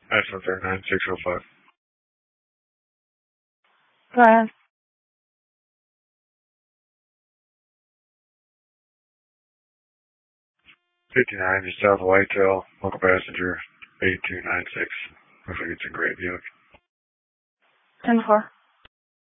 Ashland 39605. Go ahead. 59, just south of Whitetail, local passenger 8296. Looks like it's a great Buick. 10-4.